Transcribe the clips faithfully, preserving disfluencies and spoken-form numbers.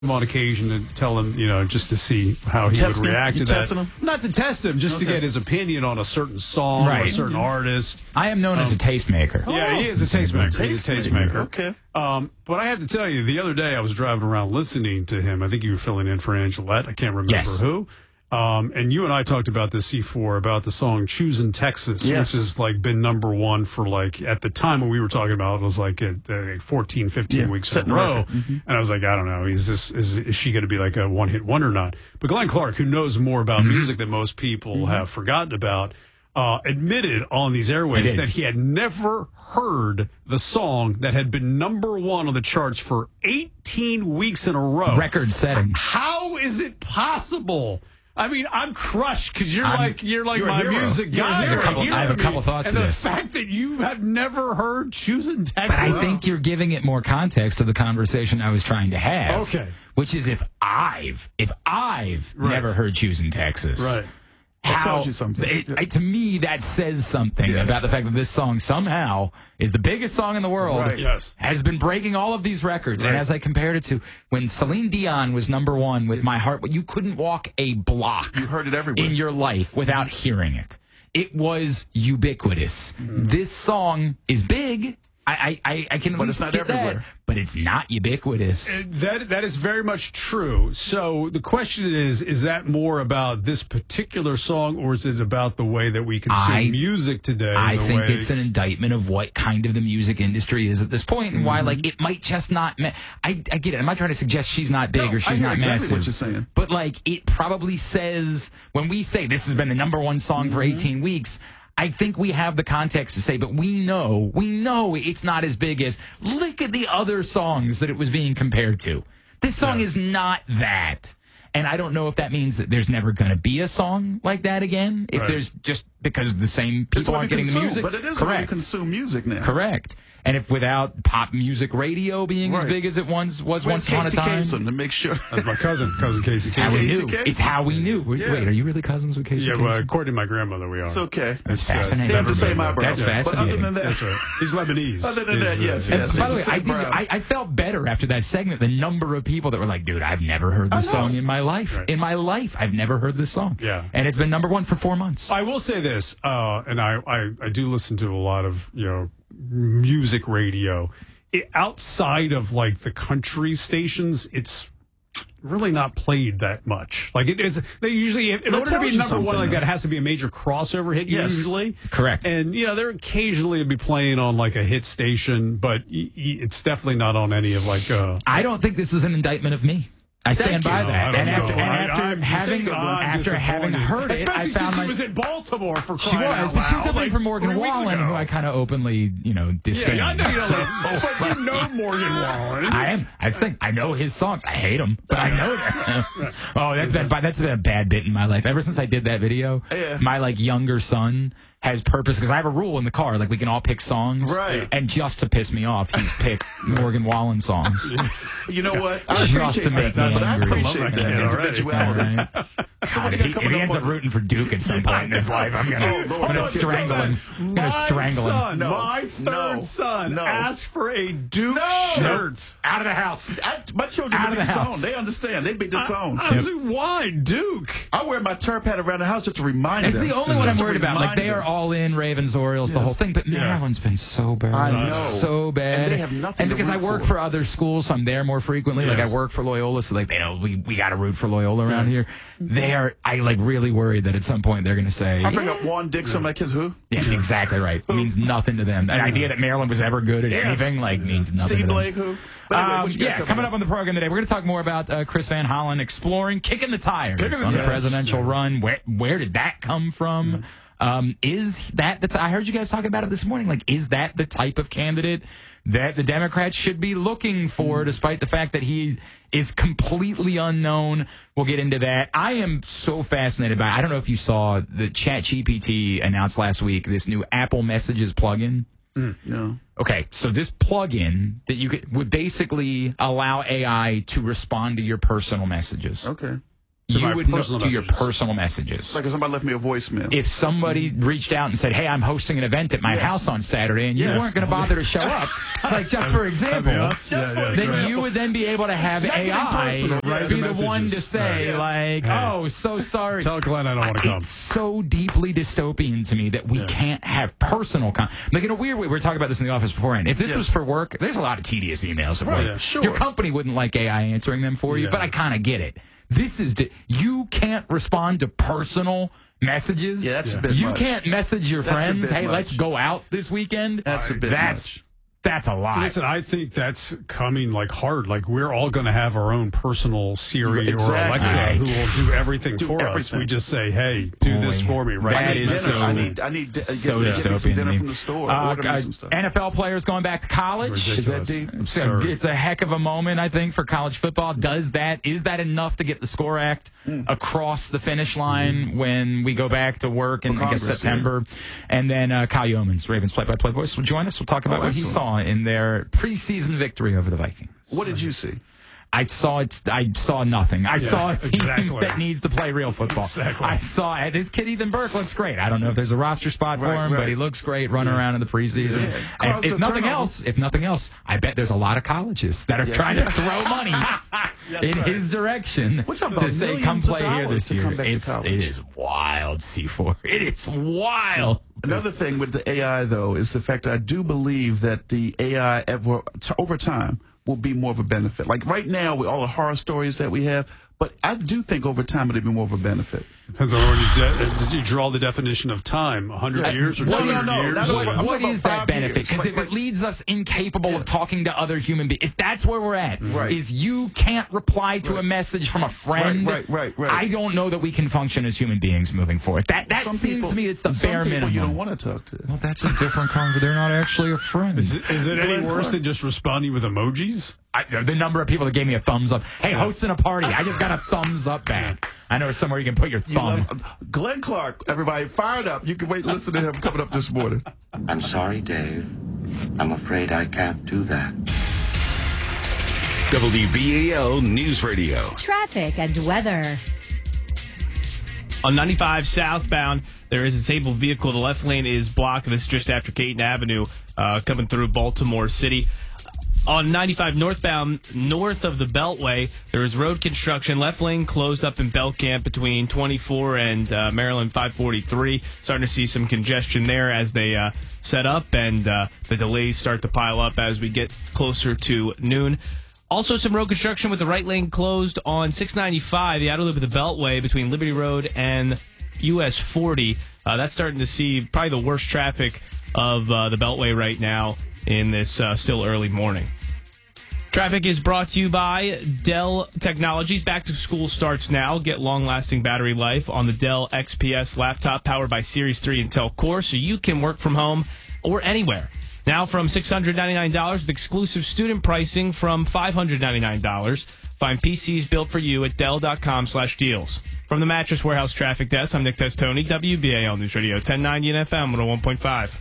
him on occasion to tell him, you know, just to see how he would react to that. Him? Not to test him, just okay. to get his opinion on a certain song right. or a certain mm-hmm. artist. I am known um, as a tastemaker. Yeah, he is a tastemaker. Taste He's a tastemaker. Okay. Um, but I have to tell you, the other day I was driving around listening to him. I think you were filling in for Angelette. I can't remember yes. who. Um, and you and I talked about this, C four, about the song Choosing Texas, yes. which has like been number one for like, at the time when we were talking about it, was like at, uh, fourteen, fifteen yeah, weeks in a row. Mm-hmm. And I was like, I don't know, is this, is, is she going to be like a one hit wonder or not? But Glenn Clark, who knows more about mm-hmm. music than most people mm-hmm. have forgotten about, uh, admitted on these airways that he had never heard the song that had been number one on the charts for eighteen weeks in a row. Record setting. How is it possible? I mean, I'm crushed because you're I'm, like you're like you're my music guy. I have a couple, I have a couple thoughts and to the this. The fact that you have never heard Choosing Texas. But I think you're giving it more context to the conversation I was trying to have. Okay. Which is if I've if I've right. never heard Choosing Texas. Right. That tells you something. It, it, to me, that says something yes. about the fact that this song somehow is the biggest song in the world. Right. Yes. Has been breaking all of these records. Right. And as I compared it to when Celine Dion was number one with My Heart, you couldn't walk a block you heard it everywhere. in your life without hearing it. It was ubiquitous. Mm-hmm. This song is big. I, I, I can at but least it's not get everywhere. that, but it's not ubiquitous. Uh, that that is very much true. So the question is: is that more about this particular song, or is it about the way that we consume I, music today? I the think way it's an indictment of what kind of the music industry is at this point, and mm-hmm. why, like, it might just not. Ma- I, I get it. I'm not trying to suggest she's not big no, or she's I hear not exactly massive. What you're saying, but like, it probably says when we say this has been the number one song mm-hmm. for eighteen weeks. I think we have the context to say, but we know, we know it's not as big as, look at the other songs that it was being compared to. This song yeah. is not that. And I don't know if that means that there's never going to be a song like that again. If right. there's just because the same people aren't getting consume, the music. But it is Correct. how we consume music now. Correct. And if without pop music radio being right. as big as it once was Where's once upon a time. Kasem to make sure. That's my cousin, cousin Casey. It's how we Casey knew. Kasem? It's how we knew. Wait, yeah. wait, are you really cousins with Casey? Yeah, Kasem? well, according to my grandmother, we are. It's okay. That's it's, fascinating. Uh, they have the same eyebrows. That's fascinating. But other than that, that's right. He's Lebanese. Other than that, He's, yes, uh, yes. By the way, I, did, I, I felt better after that segment. The number of people that were like, "Dude, I've never heard this song in my life. Right. In my life, I've never heard this song." Yeah, and it's been number one for four months. I will say this, uh, and I, I, I do listen to a lot of you know music radio. It, outside of like the country stations, it's really not played that much. Like it, it's they usually in that order to be number one like though. that, it has to be a major crossover hit yes. usually. Correct. And you know they're occasionally be playing on like a hit station, but y- y- it's definitely not on any of like. Uh, I don't think this is an indictment of me. I stand by no, that. And after, and I, after I'm having just, after having heard it, I especially found since like, she was in Baltimore for she crying was, out but loud. she was opening like for Morgan Wallen, who I kind of openly, you know, disdain. Yeah, I know you so, don't like, but you know Morgan Wallen. I am. I just think I know his songs. I hate them, but I know that. Oh, that's been that's been a bad bit in my life. Ever since I did that video, yeah. my like younger son has purpose because I have a rule in the car, like we can all pick songs, right? And just to piss me off, he's picked Morgan Wallen songs. You know what? I just to make that, me but angry. I appreciate that Yeah, individuality. Right. God, if he, if he ends up rooting for Duke at some point in his life, I'm gonna, oh, Lord, I'm gonna no, strangle him. I'm gonna my strangle son, him. No, my third no, son no. asked for a Duke No. shirt. Out of the house. I, my children Out would of be the house. disowned. They understand. They'd be disowned. I, I was like, why Duke? I wear my turf hat around the house just to remind It's them. the only one Just I'm to worried about. Like, remind they are them. all in, Ravens, Orioles, the Yes. whole thing. But Yeah. Maryland's been so bad. I know. So bad. And they have nothing And to because I root work for. for other schools, so I'm there more frequently. Like, Yes. I work for Loyola, so, like, they know we, we got to root for Loyola around here. They are, I, like, really worried that at some point they're going to say... I bring up Juan Dixon, like his who? Yeah, exactly right. It means nothing to them. An idea that Maryland was ever good at Yes. anything, like, means nothing Steve to them. Blake, who? But anyway, Um, what you got yeah, coming up on the program today, we're going to talk more about uh, Chris Van Hollen exploring, kicking the tires Kicking the on the tires. presidential run. Where where did that come from? Mm-hmm. Um, is that the t- I heard you guys talking about it this morning. Like, is that the type of candidate that the Democrats should be looking for, Mm-hmm. despite the fact that he is completely unknown? We'll get into that. I am so fascinated by. I don't know if you saw the ChatGPT announced last week this new Apple Messages plugin. Mm, no. Okay, so this plugin that you could, would basically allow A I to respond to your personal messages. Okay. you my would know personal to your messages. personal messages. Like if somebody left me a voicemail. If somebody reached out and said, "Hey, I'm hosting an event at my Yes. house on Saturday," and you Yes. weren't going to bother to show up, like just for example, us. Yeah, yeah, then right. you would then be able to have Not A getting I personal, right? be The the one to messages. say, Right. like, Hey. "Oh, so sorry." Tell Glenn I don't want to come. It's so deeply dystopian to me that we Yeah. can't have personal con- like in a weird way. We were talking about this in the office beforehand. If this Yes. was for work, there's a lot of tedious emails. At Right, work. yeah, sure. Your company wouldn't like A I answering them for you, Yeah. but I kind of get it. This is di- you can't respond to personal messages. Yeah, that's a Yeah. bit You much. can't message your That's a friends, bit "Hey, much. let's go out this weekend." That's a bit That's much. that's a lot. Listen, I think that's coming like hard. Like we're all going to have our own personal Siri Exactly. or Alexa Right. who will do everything Do for us. everything. We just say, "Hey, do this Boy, for me." Right? that this is minute. so- I need, I need, uh, so get, get me dystopian some to dinner me. from the store. Uh, Order me uh, some stuff. N F L players going back to college. Ridiculous. Is that deep? It's a, Absurd. it's a heck of a moment, I think, for college football. Does that is that enough to get the SCORE Act across the finish line when we go back to work in I guess Congress, September? And then uh, Kyle Yeomans, Ravens play-by-play voice, will join us. We'll talk about Oh, what he excellent. saw in their preseason victory over the Vikings. What did you see? I saw it. I saw nothing. I saw a team exactly. that needs to play real football. Exactly. I saw it. This kid Ethan Burke looks great. I don't know if there's a roster spot for Right, him, but right. he looks great running around in the preseason. Yeah. And Caused if a nothing turnover. else, if nothing else, I bet there's a lot of colleges that are Yes. trying to throw money in right. his direction We're talking about to say, millions "Come of play here dollars this to year." come back to It's college. it is wild, C four. It is wild. Another thing with the A I, though, is the fact that I do believe that the A I ever, t- over time will be more of a benefit. Like right now, with all the horror stories that we have, but I do think over time it'll be more of a benefit. Depends on where you, de- did you draw the definition of time, one hundred Yeah. years or Well, two no, hundred no, years. that's or- what- What, I'm what talking is about that five benefit? years. Because Like- if it like- leads us incapable of talking to other human beings, if that's where we're at, Right. is you can't reply to a message from a friend. Right, right, right, right. I don't know that we can function as human beings moving forward. That that Some seems people- to me it's the some bare people minimum. you don't want to talk to. Well, that's a different conversation. They're not actually a friend. Is it, is it any Glenn worse Clark. than just responding with emojis? I, the number of people that gave me a thumbs up. Hey, hosting a party. I just got a thumbs up back. I know somewhere you can put your You thumb. love- Glenn Clark, everybody fired up. You can wait and listen to him coming up this morning. I'm sorry, Dave. I'm afraid I can't do that. W B A L News Radio. Traffic and weather. On ninety-five southbound, there is a disabled vehicle. The left lane is blocked. This is just after Caton Avenue, uh, coming through Baltimore City. On ninety-five northbound, north of the Beltway, there is road construction. Left lane closed up in Belt Camp between twenty-four and uh, Maryland five forty-three. Starting to see some congestion there as they uh, set up, and uh, the delays start to pile up as we get closer to noon. Also, some road construction with the right lane closed on six ninety-five, the outer loop of the Beltway between Liberty Road and U S forty. Uh, that's starting to see probably the worst traffic of uh, the Beltway right now in this uh, still early morning. Traffic is brought to you by Dell Technologies. Back to school starts now. Get long-lasting battery life on the Dell X P S laptop powered by Series three Intel Core, so you can work from home or anywhere. Now from six hundred ninety-nine dollars with exclusive student pricing from five hundred ninety-nine dollars. Find P Cs built for you at Dell.com slash deals. From the Mattress Warehouse Traffic Desk, I'm Nick Testoni, W B A L News Radio, ten ninety and F M one oh one point five.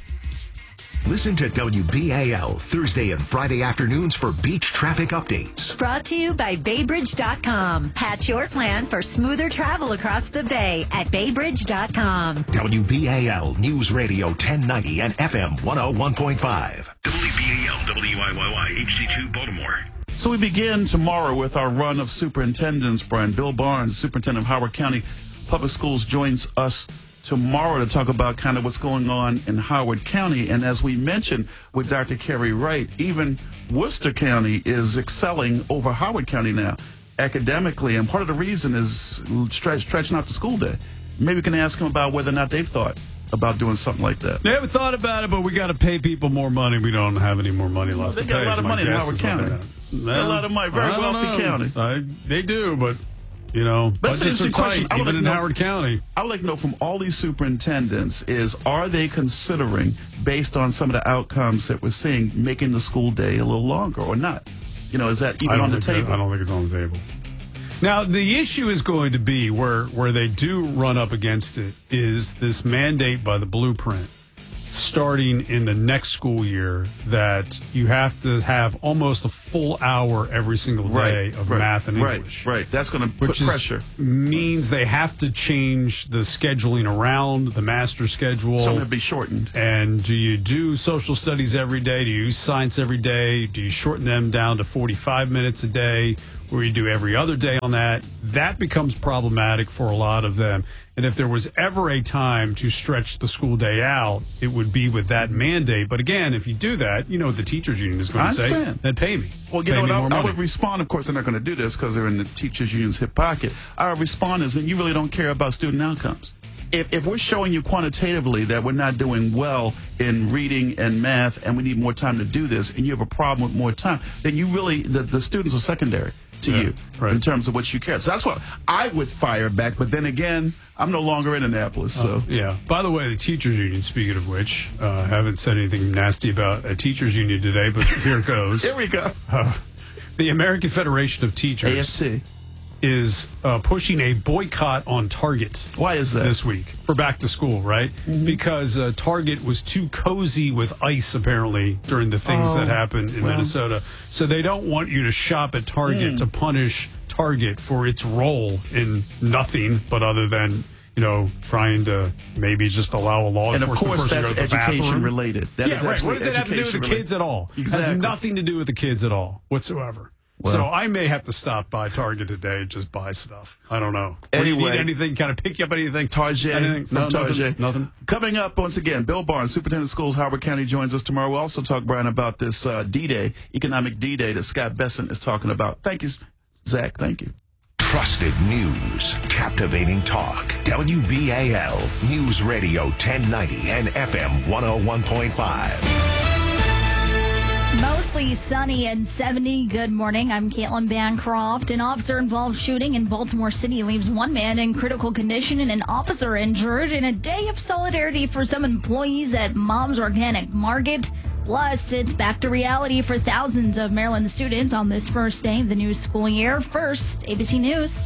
Listen to W B A L Thursday and Friday afternoons for beach traffic updates. Brought to you by Baybridge dot com. Hatch your plan for smoother travel across the bay at Baybridge dot com. W B A L News Radio ten ninety and F M one oh one point five. W B A L W I Y Y H D two Baltimore. So we begin tomorrow with our run of superintendents. Brian Bill Barnes, superintendent of Howard County Public Schools, joins us tomorrow to talk about kind of what's going on in Howard County. And as we mentioned with Doctor Kerry Wright, even Worcester County is excelling over Howard County now academically. And part of the reason is stretch, stretching out the school day. Maybe we can ask them about whether or not they've thought about doing something like that. They haven't thought about it, but we got to pay people more money. We don't have any more money left They to got pay. a lot is of my money in guess Howard is what County. they have. They got a lot of money. Very I don't wealthy know. county. I, they do, but, you know, That's an budgets are interesting question. tight, I would even like in to know- Howard County. I would like to know from all these superintendents is, are they considering, based on some of the outcomes that we're seeing, making the school day a little longer or not? You know, is that I even don't on the think that- table? I don't think it's on the table. Now, the issue is going to be where, where they do run up against it is this mandate by the blueprint starting in the next school year that you have to have almost a full hour every single day Right, of right, math and right, English. Right, that's going to put Which is, pressure. means they have to change the scheduling around the master schedule. So it'll be shortened. And do you do social studies every day? Do you use science every day? Do you shorten them down to forty-five minutes a day? Or you do every other day on that? That becomes problematic for a lot of them. And if there was ever a time to stretch the school day out, it would be with that mandate. But again, if you do that, you know what the teachers union is going I to say? understand. Then pay me. Well, you Pay know me what? more I, I money. would respond. Of course, they're not going to do this because they're in the teachers union's hip pocket. I would respond is that you really don't care about student outcomes. If, if we're showing you quantitatively that we're not doing well in reading and math and we need more time to do this and you have a problem with more time, then you really, the, the students are secondary to Yeah, you right. in terms of what you care. So that's what I would fire back. But then again, I'm no longer in Annapolis. So Uh, yeah. By the way, the teachers union, speaking of which, uh, haven't said anything nasty about a teachers union today, but here it goes. here we go. Uh, the American Federation of Teachers A F T. is uh, pushing a boycott on Target. Why is that? This week for back to school, right? Mm-hmm. Because uh, Target was too cozy with ICE, apparently, during the things Oh, that happened in well. Minnesota. So they don't want you to shop at Target Mm. to punish Target for its role in nothing but other than, you know, trying to maybe just allow a law And of enforcement course, person that's to go to the education bathroom. related. That yeah, is right. actually What does it have to do with the education kids at all? Exactly. It has nothing to do with the kids at all whatsoever. Well. So I may have to stop by Target today and just buy stuff. I don't know. What, do you Anyway. need anything? Can I pick you up anything? Target Anything? from No, Target. Nothing, nothing. Coming up once again, Bill Barnes, Superintendent of Schools, Howard County, joins us tomorrow. We'll also talk, Brian, about this uh, D-Day, economic D-Day that Scott Besson is talking about. Thank you, Zach. Thank you. Trusted news, captivating talk. W B A L News Radio ten ninety and F M one oh one point five. Mostly sunny and seventy. Good morning. I'm Caitlin Bancroft. An officer-involved shooting in Baltimore City leaves one man in critical condition and an officer injured in a day of solidarity for some employees at Mom's Organic Market. Plus, it's back to reality for thousands of Maryland students on this first day of the new school year. First, A B C News.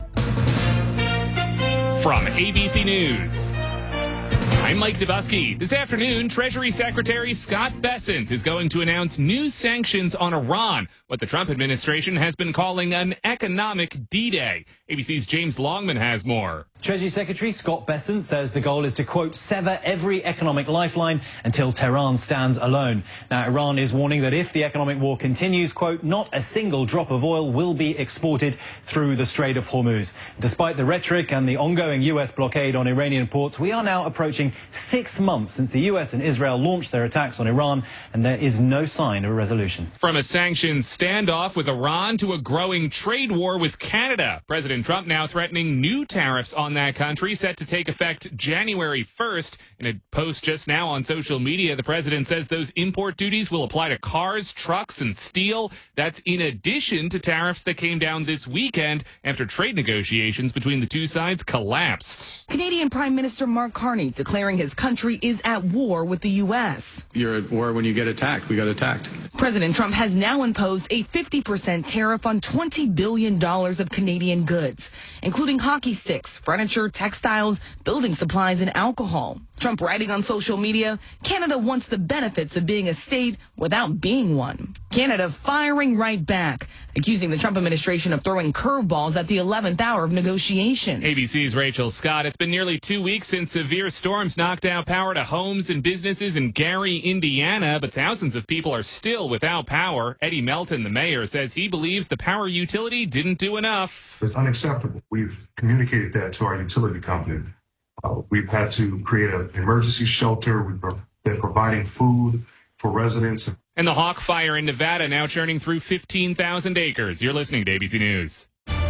From A B C News, I'm Mike Dubusky. This afternoon, Treasury Secretary Scott Bessent is going to announce new sanctions on Iran, what the Trump administration has been calling an economic D-Day. A B C's James Longman has more. Treasury Secretary Scott Bessent says the goal is to, quote, sever every economic lifeline until Tehran stands alone. Now, Iran is warning that if the economic war continues, quote, not a single drop of oil will be exported through the Strait of Hormuz. Despite the rhetoric and the ongoing U S blockade on Iranian ports, we are now approaching six months since the U S and Israel launched their attacks on Iran, and there is no sign of a resolution. From a sanctions standoff with Iran to a growing trade war with Canada, President Trump now threatening new tariffs on that country set to take effect January first. In a post just now on social media, the president says those import duties will apply to cars, trucks, and steel. That's in addition to tariffs that came down this weekend after trade negotiations between the two sides collapsed. Canadian Prime Minister Mark Carney declaring his country is at war with the U S. You're at war when you get attacked. We got attacked. President Trump has now imposed a fifty percent tariff on twenty billion dollars of Canadian goods, including hockey sticks, furniture, textiles, building supplies, and alcohol. Trump writing on social media, Canada wants the benefits of being a state without being one. Canada firing right back, accusing the Trump administration of throwing curveballs at the eleventh hour of negotiations. A B C's Rachel Scott. It's been nearly two weeks since severe storms knocked out power to homes and businesses in Gary, Indiana, but thousands of people are still without power. Eddie Melton, the mayor, says he believes the power utility didn't do enough. It's unacceptable. We've communicated that to our utility company. Uh, we've had to create an emergency shelter. We've been providing food for residents. And the Hawk Fire in Nevada now churning through fifteen thousand acres. You're listening to A B C News.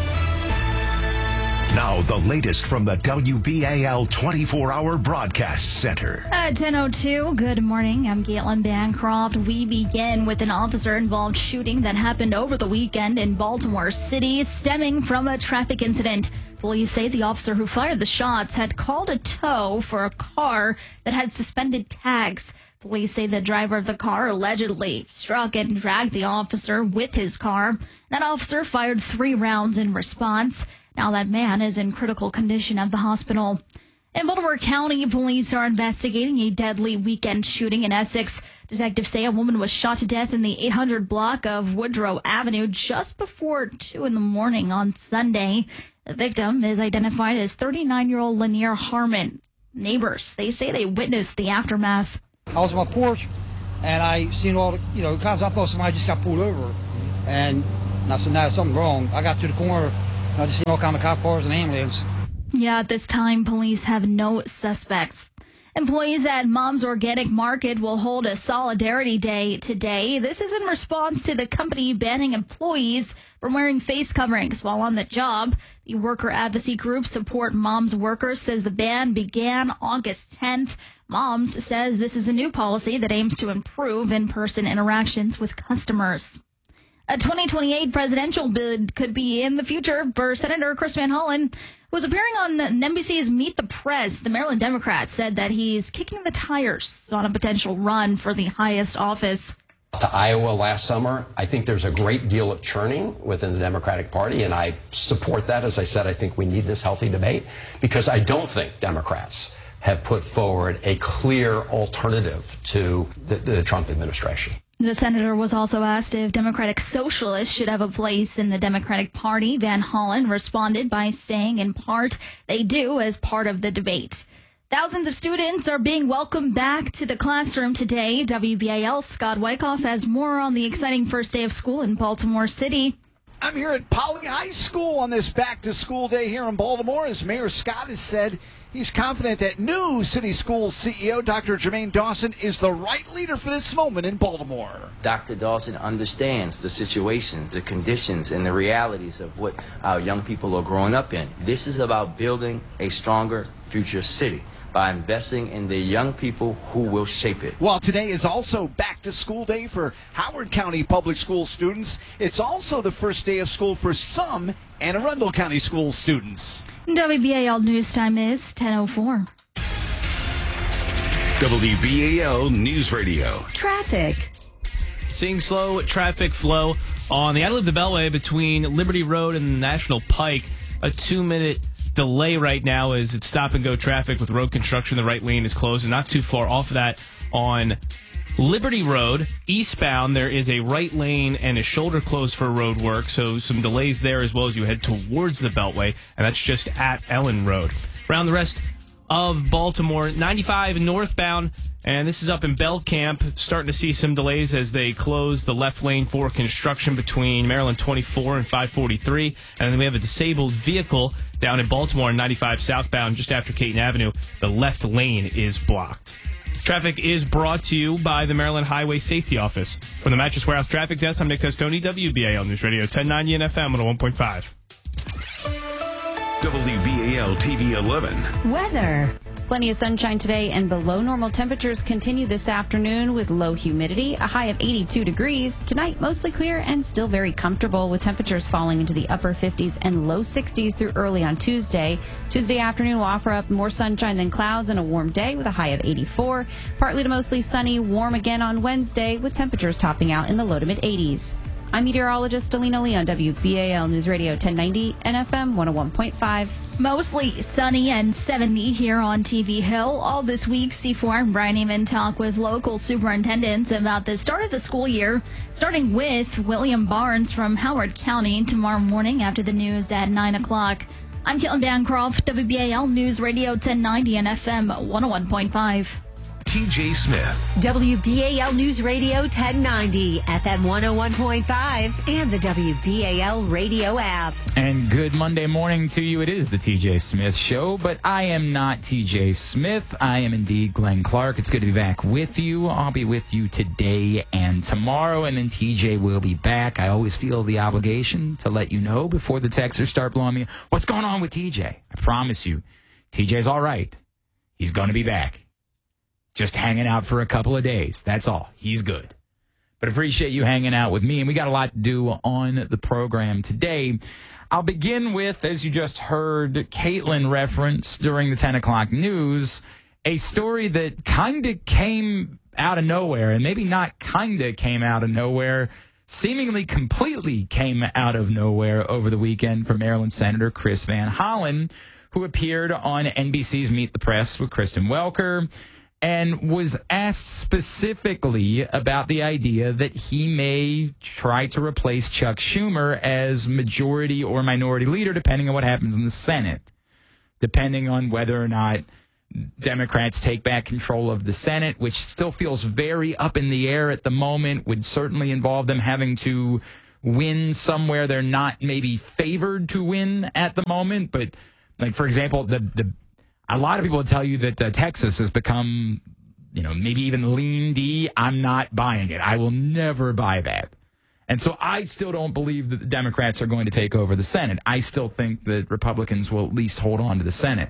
Now, the latest from the W B A L twenty-four hour Broadcast Center. At ten oh two, good morning. I'm Caitlin Bancroft. We begin with an officer-involved shooting that happened over the weekend in Baltimore City, stemming from a traffic incident. Police say the officer who fired the shots had called a tow for a car that had suspended tags. Police say the driver of the car allegedly struck and dragged the officer with his car. That officer fired three rounds in response. Now that man is in critical condition at the hospital. In Baltimore County, police are investigating a deadly weekend shooting in Essex. Detectives say a woman was shot to death in the eight hundred block of Woodrow Avenue just before two in the morning on Sunday. The victim is identified as thirty-nine-year-old Lanier Harmon. Neighbors, they say they witnessed the aftermath. I was on my porch, and I seen all the, you know, cars. I thought somebody just got pulled over. And I said, nah, something wrong. I got to the corner, and I just seen all kind of cop cars and ambulance. Yeah, at this time, police have no suspects. Employees at Mom's Organic Market will hold a Solidarity Day today. This is in response to the company banning employees from wearing face coverings while on the job. The worker advocacy group Support Moms Workers says the ban began August tenth. Moms says this is a new policy that aims to improve in-person interactions with customers. A twenty twenty-eight presidential bid could be in the future for Senator Chris Van Hollen, who was appearing on N B C's Meet the Press. The Maryland Democrat said that he's kicking the tires on a potential run for the highest office. To Iowa last summer, I think there's a great deal of churning within the Democratic Party, and I support that. As I said, I think we need this healthy debate because I don't think Democrats have put forward a clear alternative to the, the Trump administration. The senator was also asked if Democratic Socialists should have a place in the Democratic Party. Van Hollen responded by saying, in part, they do as part of the debate. Thousands of students are being welcomed back to the classroom today. W B A L's Scott Wyckoff has more on the exciting first day of school in Baltimore City. I'm here at Poly High School on this back-to-school day here in Baltimore. As Mayor Scott has said, he's confident that new City Schools C E O Doctor Jermaine Dawson is the right leader for this moment in Baltimore. Doctor Dawson understands the situations, the conditions, and the realities of what our young people are growing up in. This is about building a stronger future city by investing in the young people who will shape it. While today is also back-to-school day for Howard County Public School students, it's also the first day of school for some Anne Arundel County School students. W B A L News Time is ten oh four. W B A L News Radio. Traffic. Seeing slow traffic flow on the Out-of-the Beltway between Liberty Road and National Pike. A two-minute delay right now as it's stop-and-go traffic with road construction. The right lane is closed, and not too far off of that on Liberty Road, eastbound, there is a right lane and a shoulder closed for road work, so some delays there as well as you head towards the Beltway, and that's just at Ellen Road. Around the rest of Baltimore, ninety-five northbound, and this is up in Bell Camp, starting to see some delays as they close the left lane for construction between Maryland twenty-four and five forty-three, and then we have a disabled vehicle down in Baltimore on ninety-five southbound just after Caton Avenue. The left lane is blocked. Traffic is brought to you by the Maryland Highway Safety Office. From the Mattress Warehouse Traffic Desk, I'm Nick Testoni, W B A L News Radio, ten ninety and F M one oh one point five. W B A L T V eleven. Weather. Plenty of sunshine today and below normal temperatures continue this afternoon with low humidity, a high of eighty-two degrees. Tonight, mostly clear and still very comfortable with temperatures falling into the upper fifties and low sixties through early on Tuesday. Tuesday afternoon will offer up more sunshine than clouds and a warm day with a high of eighty-four. Partly to mostly sunny, warm again on Wednesday with temperatures topping out in the low to mid eighties. I'm meteorologist Alina Lee on W B A L News Radio ten ninety and F M one oh one point five. Mostly sunny and seventy here on T V Hill. All this week, C four and Brian Eamon talk with local superintendents about the start of the school year, starting with William Barnes from Howard County tomorrow morning after the news at nine o'clock. I'm Caitlin Bancroft, W B A L News Radio ten ninety and F M one oh one point five. T J Smith. W B A L News Radio ten ninety, F M one oh one point five, and the W B A L radio app. And good Monday morning to you. It is the T J Smith Show, but I am not T J Smith. I am indeed Glenn Clark. It's good to be back with you. I'll be with you today and tomorrow, and then T J will be back. I always feel the obligation to let you know before the texters start blowing me. What's going on with T J? I promise you, T J's all right. He's going to be back. Just hanging out for a couple of days. That's all. He's good. But appreciate you hanging out with me. And we got a lot to do on the program today. I'll begin with, as you just heard Caitlin reference during the ten o'clock news, a story that kind of came out of nowhere. And maybe not kind of came out of nowhere. Seemingly completely came out of nowhere over the weekend for Maryland Senator Chris Van Hollen, who appeared on N B C's Meet the Press with Kristen Welker and was asked specifically about the idea that he may try to replace Chuck Schumer as majority or minority leader, depending on what happens in the Senate, depending on whether or not Democrats take back control of the Senate, which still feels very up in the air at the moment, would certainly involve them having to win somewhere they're not maybe favored to win at the moment. But, like, for example, the the a lot of people will tell you that uh, Texas has become, you know, maybe even lean D. I'm not buying it. I will never buy that. And so I still don't believe that the Democrats are going to take over the Senate. I still think that Republicans will at least hold on to the Senate.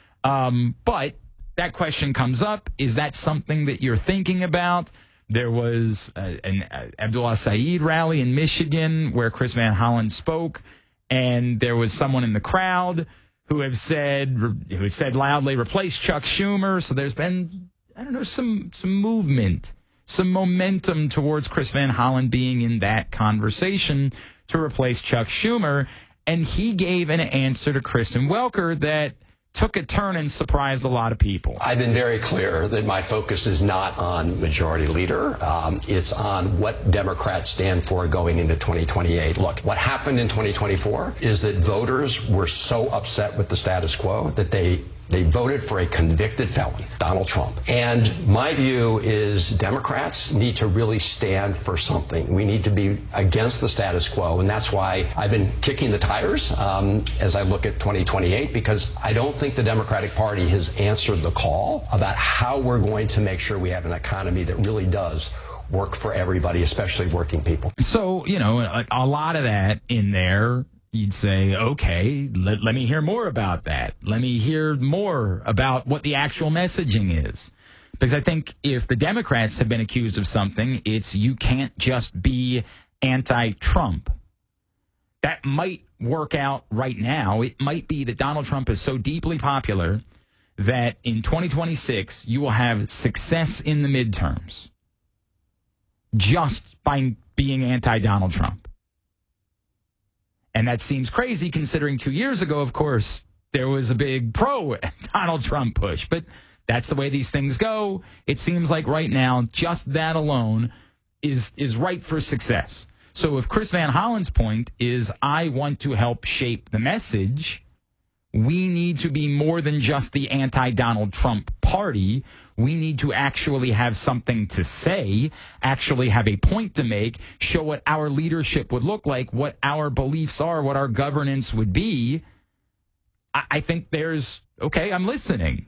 Um, but that question comes up. Is that something that you're thinking about? There was a, an uh, Abdullah Saeed rally in Michigan where Chris Van Hollen spoke, and there was someone in the crowd who have said who has said loudly, replace Chuck Schumer. So there's been, I don't know, some some movement, some momentum towards Chris Van Hollen being in that conversation to replace Chuck Schumer. And he gave an answer to Kristen Welker that took a turn and surprised a lot of people. I've been very clear that my focus is not on majority leader. Um, it's on what Democrats stand for going into twenty twenty-eight. Look, what happened in twenty twenty-four is that voters were so upset with the status quo that they They voted for a convicted felon, Donald Trump. And my view is Democrats need to really stand for something. We need to be against the status quo. And that's why I've been kicking the tires um, as I look at twenty twenty-eight, because I don't think the Democratic Party has answered the call about how we're going to make sure we have an economy that really does work for everybody, especially working people. So, you know, a, a lot of that in there. You'd say, okay, let, let me hear more about that. Let me hear more about what the actual messaging is. Because I think if the Democrats have been accused of something, it's you can't just be anti-Trump. That might work out right now. It might be that Donald Trump is so deeply popular that in twenty twenty-six, you will have success in the midterms just by being anti-Donald Trump. And that seems crazy considering two years ago, of course, there was a big pro-Donald Trump push. But that's the way these things go. It seems like right now, just that alone is is ripe for success. So if Chris Van Hollen's point is, I want to help shape the message, we need to be more than just the anti-Donald Trump party. We need to actually have something to say, actually have a point to make, show what our leadership would look like, what our beliefs are, what our governance would be. I, I think there's, okay, I'm listening.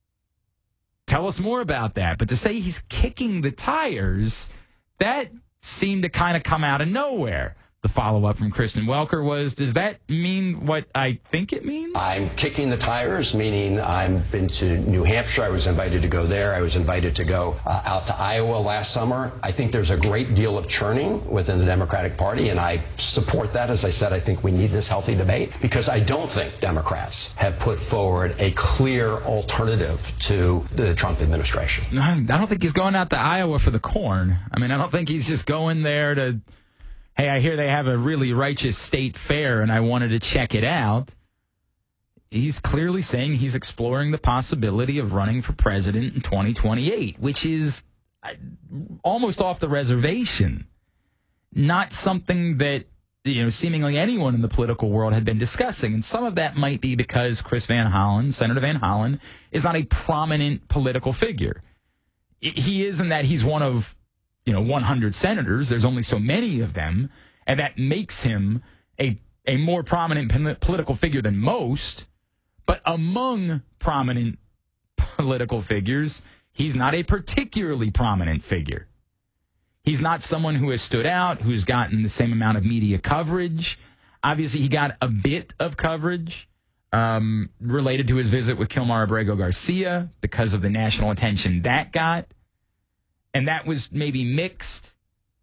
Tell us more about that. But to say he's kicking the tires, that seemed to kind of come out of nowhere. The follow-up from Kristen Welker was, does that mean what I think it means? I'm kicking the tires, meaning I've been to New Hampshire. I was invited to go there. I was invited to go uh, out to Iowa last summer. I think there's a great deal of churning within the Democratic Party, and I support that. As I said, I think we need this healthy debate because I don't think Democrats have put forward a clear alternative to the Trump administration. I don't think he's going out to Iowa for the corn. I mean, I don't think he's just going there to... Hey, I hear they have a really righteous state fair, and I wanted to check it out. He's clearly saying he's exploring the possibility of running for president in twenty twenty-eight, which is almost off the reservation. Not something that, you know, seemingly anyone in the political world had been discussing. And some of that might be because Chris Van Hollen, Senator Van Hollen, is not a prominent political figure. He is in that he's one of... you know, one hundred senators. There's only so many of them, and that makes him a a more prominent political figure than most. But among prominent political figures, he's not a particularly prominent figure. He's not someone who has stood out, who's gotten the same amount of media coverage. Obviously, he got a bit of coverage um, related to his visit with Kilmar Abrego Garcia because of the national attention that got. And that was maybe mixed.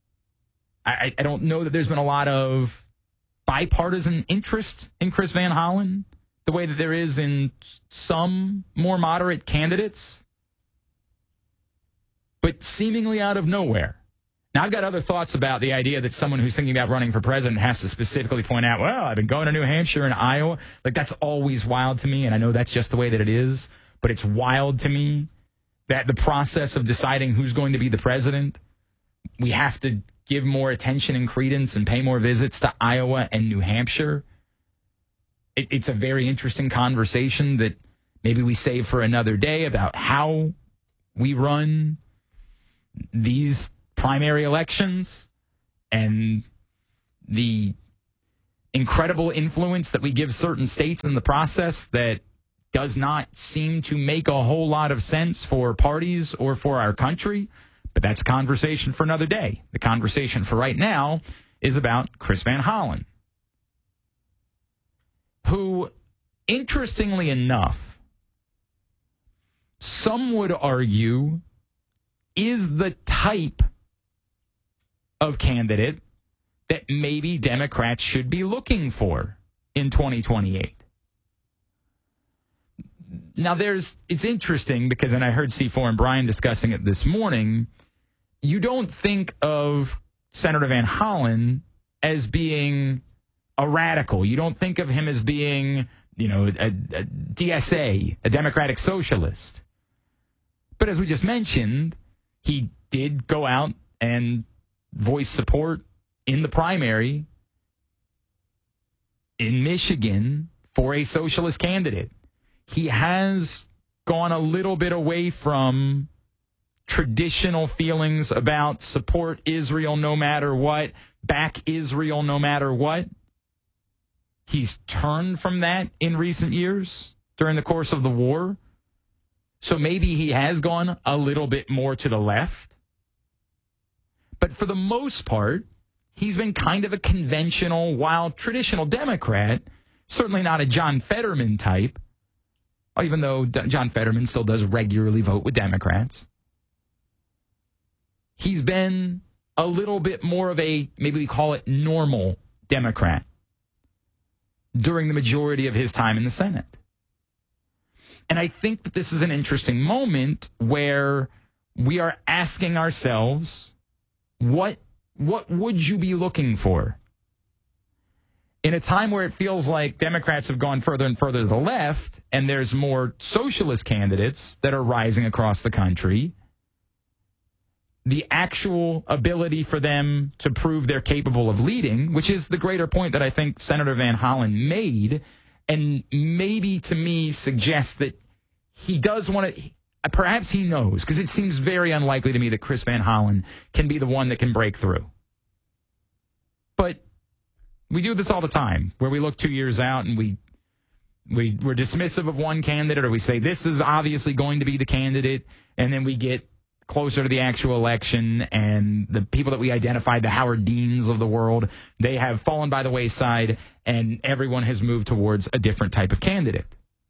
I, I don't know that there's been a lot of bipartisan interest in Chris Van Hollen the way that there is in some more moderate candidates. But seemingly out of nowhere, Now, I've got other thoughts about the idea that someone who's thinking about running for president has to specifically point out, well, I've been going to New Hampshire and Iowa. Like, that's always wild to me, and I know that's just the way that it is, but it's wild to me that the process of deciding who's going to be the president, we have to give more attention and credence and pay more visits to Iowa and New Hampshire. It, it's a very interesting conversation that maybe we save for another day about how we run these primary elections and the incredible influence that we give certain states in the process that does not seem to make a whole lot of sense for parties or for our country. But that's a conversation for another day. The conversation for right now is about Chris Van Hollen, who, interestingly enough, some would argue is the type of candidate that maybe Democrats should be looking for in twenty twenty-eight. Now, there's it's interesting because, and I heard C four and Brian discussing it this morning, you don't think of Senator Van Hollen as being a radical. You don't think of him as being, you know, a, a D S A, a Democratic Socialist. But as we just mentioned, he did go out and voice support in the primary in Michigan for a socialist candidate. He has gone a little bit away from traditional feelings about support Israel no matter what, back Israel no matter what. He's turned from that in recent years during the course of the war. So maybe he has gone a little bit more to the left. But for the most part, he's been kind of a conventional, while traditional Democrat, certainly not a John Fetterman type, even though John Fetterman still does regularly vote with Democrats. He's been a little bit more of a, maybe we call it normal Democrat during the majority of his time in the Senate. And I think that this is an interesting moment where we are asking ourselves, what, what would you be looking for? In a time where it feels like Democrats have gone further and further to the left, and there's more socialist candidates that are rising across the country, the actual ability for them to prove they're capable of leading, which is the greater point that I think Senator Van Hollen made, and maybe to me suggests that he does want to, perhaps he knows, because it seems very unlikely to me that Chris Van Hollen can be the one that can break through. But we do this all the time, where we look two years out and we, we, we're dismissive of one candidate, or we say this is obviously going to be the candidate, and then we get closer to the actual election, and the people that we identified, the Howard Deans of the world, they have fallen by the wayside, and everyone has moved towards a different type of candidate.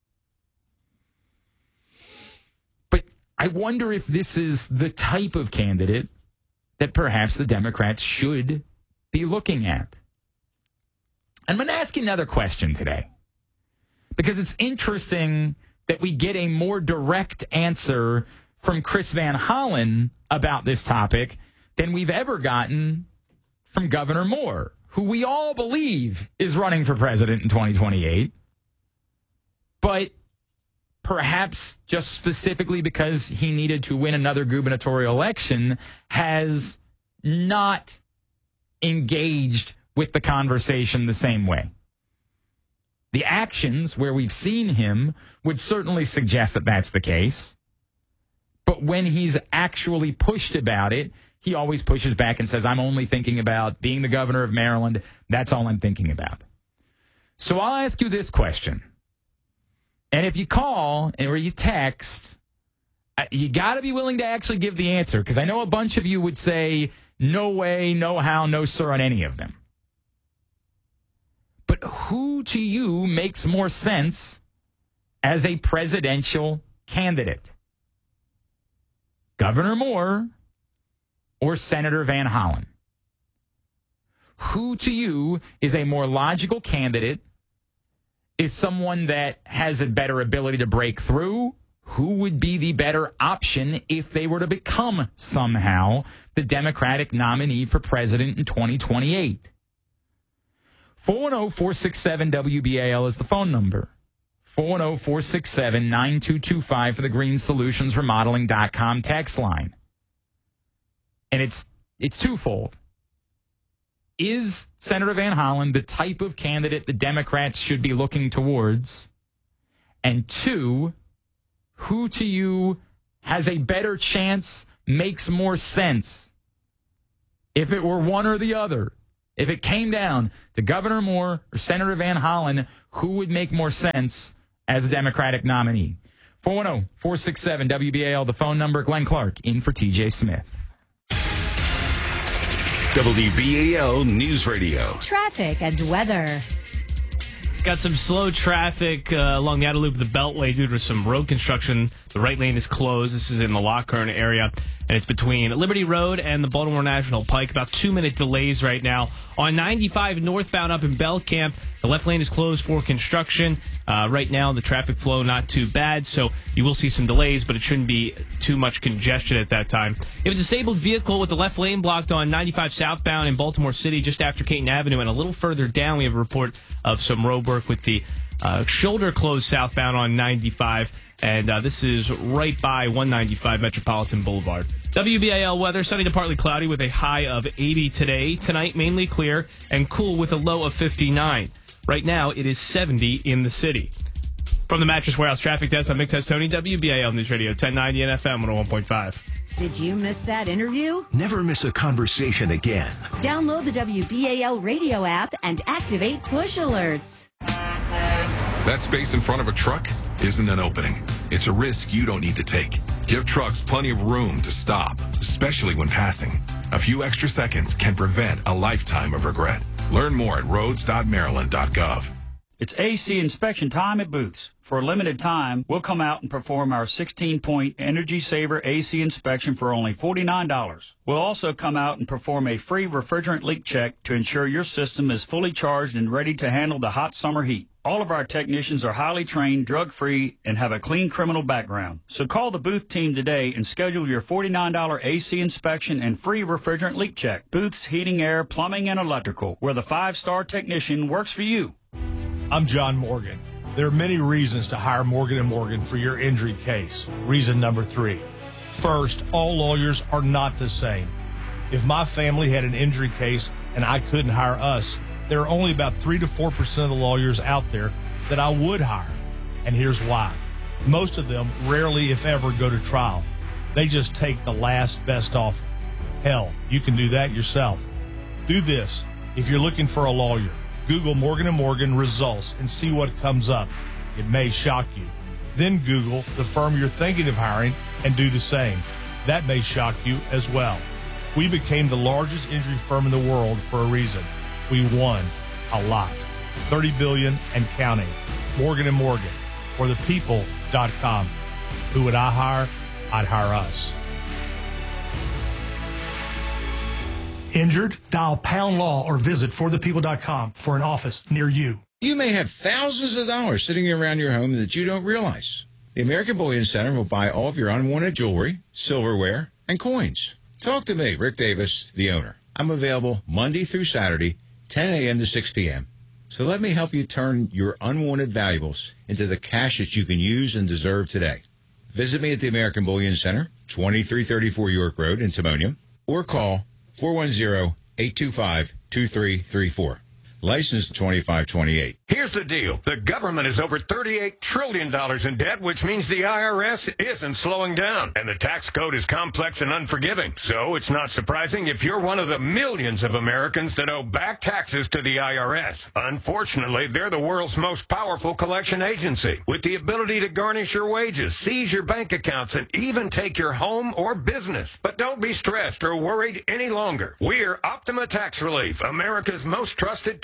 But I wonder if this is the type of candidate that perhaps the Democrats should be looking at. I'm going to ask you another question today, because it's interesting that we get a more direct answer from Chris Van Hollen about this topic than we've ever gotten from Governor Moore, who we all believe is running for president in twenty twenty-eight. But perhaps just specifically because he needed to win another gubernatorial election, has not engaged with the conversation the same way. The actions where we've seen him would certainly suggest that that's the case. But when he's actually pushed about it, he always pushes back and says, I'm only thinking about being the governor of Maryland. That's all I'm thinking about. So I'll ask you this question. And if you call or you text, you got to be willing to actually give the answer, because I know a bunch of you would say, no way, no how, no sir on any of them. But who to you makes more sense as a presidential candidate? Governor Moore or Senator Van Hollen? Who to you is a more logical candidate, is someone that has a better ability to break through, who would be the better option if they were to become somehow the Democratic nominee for president in twenty twenty-eight. four one zero, four six seven, W B A L is the phone number. four one zero, four six seven, nine two two five for the green solutions remodeling dot com text line. And it's it's twofold. Is Senator Van Hollen the type of candidate the Democrats should be looking towards? And two, who to you has a better chance, makes more sense? If it were one or the other, if it came down to Governor Moore or Senator Van Hollen, who would make more sense as a Democratic nominee? four one zero, four six seven, W B A L, the phone number. Glenn Clark in for T J Smith. W B A L News Radio. Traffic and weather. Got some slow traffic uh, along the outer loop of the Beltway due to some road construction. The right lane is closed. This is in the Lockhern area, and it's between Liberty Road and the Baltimore National Pike. About two-minute delays right now. On ninety-five northbound up in Belcamp, the left lane is closed for construction. Uh, right now, the traffic flow not too bad, so you will see some delays, but it shouldn't be too much congestion at that time. You have a disabled vehicle with the left lane blocked on ninety-five southbound in Baltimore City just after Caton Avenue, and a little further down we have a report of some road work with the uh, shoulder closed southbound on ninety-five. And uh, this is right by one ninety-five Metropolitan Boulevard. W B A L weather, sunny to partly cloudy with a high of eighty today. Tonight, mainly clear and cool with a low of fifty-nine. Right now, it is seventy in the city. From the Mattress Warehouse Traffic Desk, I'm Mick Testoni, W B A L News Radio, ten ninety and F M one oh one point five. Did you miss that interview? Never miss a conversation again. Download the W B A L radio app and activate push alerts. That space in front of a truck isn't an opening. It's a risk you don't need to take. Give trucks plenty of room to stop, especially when passing. A few extra seconds can prevent a lifetime of regret. Learn more at roads dot maryland dot gov. It's A C inspection time at Booth's. For a limited time, we'll come out and perform our sixteen-point Energy Saver A C inspection for only forty-nine dollars. We'll also come out and perform a free refrigerant leak check to ensure your system is fully charged and ready to handle the hot summer heat. All of our technicians are highly trained, drug-free, and have a clean criminal background. So call the Booth team today and schedule your forty-nine dollars A C inspection and free refrigerant leak check. Booth's Heating, Air, Plumbing, and Electrical, where the five-star technician works for you. I'm John Morgan. There are many reasons to hire Morgan and Morgan for your injury case. Reason number three. First, all lawyers are not the same. If my family had an injury case and I couldn't hire us, there are only about three to four percent of the lawyers out there that I would hire. And here's why. Most of them rarely, if ever, go to trial. They just take the last best offer. Hell, you can do that yourself. Do this. If you're looking for a lawyer, Google Morgan and Morgan results and see what comes up. It may shock you. Then Google the firm you're thinking of hiring and do the same. That may shock you as well. We became the largest injury firm in the world for a reason. We won a lot. thirty billion dollars and counting. Morgan and Morgan, for the people dot com. Who would I hire? I'd hire us. Injured? Dial pound law or visit for the people dot com for an office near you. You may have thousands of dollars sitting around your home that you don't realize. The American Bullion Center will buy all of your unwanted jewelry, silverware, and coins. Talk to me, Rick Davis, the owner. I'm available Monday through Saturday, ten a.m. to six p.m. So let me help you turn your unwanted valuables into the cash that you can use and deserve today. Visit me at the American Bullion Center, twenty-three thirty-four York Road in Timonium, or call four one zero, eight two five, two three three four. License twenty-five twenty-eight. Here's the deal. The government is over thirty-eight trillion dollars in debt, which means the I R S isn't slowing down. And the tax code is complex and unforgiving. So it's not surprising if you're one of the millions of Americans that owe back taxes to the I R S. Unfortunately, they're the world's most powerful collection agency, with the ability to garnish your wages, seize your bank accounts, and even take your home or business. But don't be stressed or worried any longer. We're Optima Tax Relief, America's most trusted tax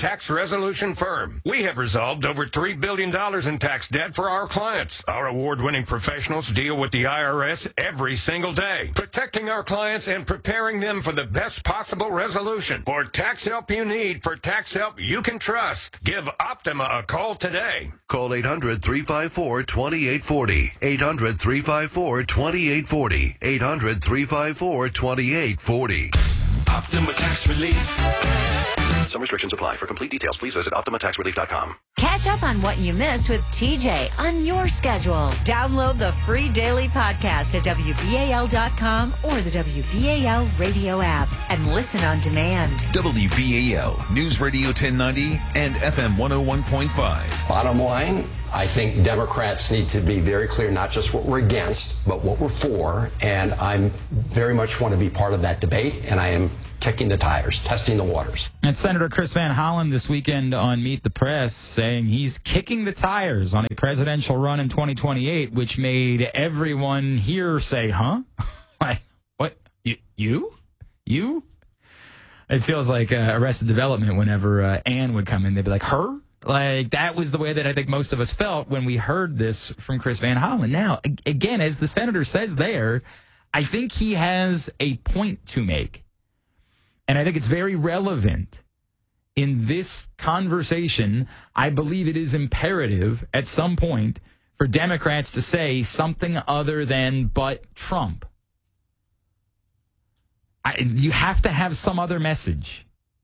tax resolution firm. We have resolved over three billion dollars in tax debt for our clients. Our award-winning professionals deal with the I R S every single day, protecting our clients and preparing them for the best possible resolution. For tax help you need, for tax help you can trust, give Optima a call today. Call eight hundred, three five four, two eight four zero. eight hundred, three five four, two eight four zero. eight hundred, three five four, two eight four zero. Optima Tax Relief. Some restrictions apply. For complete details, please visit optima tax relief dot com. Catch up on what you missed with T J on your schedule. Download the free daily podcast at W B A L dot com or the W B A L radio app and listen on demand. W B A L, News Radio ten ninety and F M one oh one point five. Bottom line, I think Democrats need to be very clear, not just what we're against, but what we're for. And I very much want to be part of that debate, and I am kicking the tires, testing the waters. And Senator Chris Van Hollen this weekend on Meet the Press saying he's kicking the tires on a presidential run in twenty twenty-eight, which made everyone here say, huh? Like, what? You? You? You? It feels like uh, Arrested Development whenever uh, Anne would come in. They'd be like, her? Like, that was the way that I think most of us felt when we heard this from Chris Van Hollen. Now, again, as the senator says there, I think he has a point to make. And I think it's very relevant in this conversation. I believe it is imperative at some point for Democrats to say something other than but Trump. I, you have to have some other message.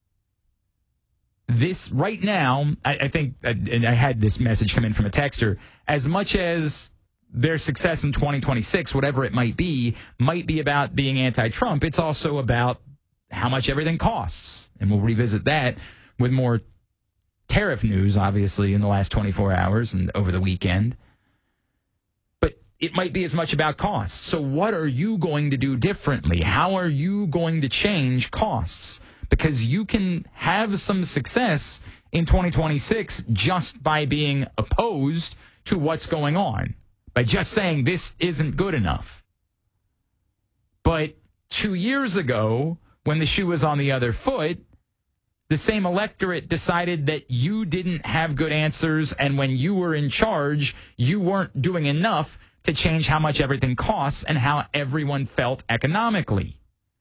This right now, I, I think, and I had this message come in from a texter, as much as their success in twenty twenty-six, whatever it might be, might be about being anti-Trump, it's also about how much everything costs. And we'll revisit that with more tariff news, obviously, in the last twenty-four hours and over the weekend. But it might be as much about costs. So what are you going to do differently? How are you going to change costs? Because you can have some success in twenty twenty-six just by being opposed to what's going on, by just saying this isn't good enough. But two years ago, when the shoe was on the other foot, the same electorate decided that you didn't have good answers, and when you were in charge, you weren't doing enough to change how much everything costs and how everyone felt economically.